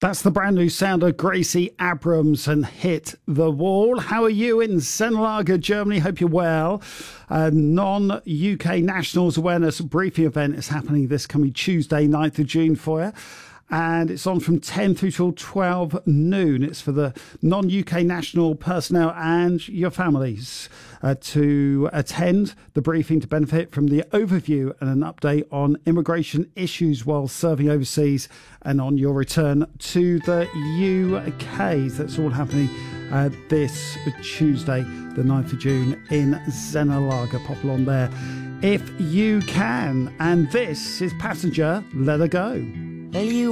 That's the brand new sound of Gracie Abrams and Hit the Wall. How are you in Zenlager, Germany? Hope you're well. A non-UK Nationals Awareness Briefing event is happening this coming Tuesday, 9th of June for you. And it's on from 10 through till 12 noon. It's for the non-UK national personnel and your families to attend the briefing to benefit from the overview and an update on immigration issues while serving overseas and on your return to the UK. So that's all happening this Tuesday, the 9th of June in Zenlager. Pop along there if you can. And this is Passenger, Let Her Go. Well, you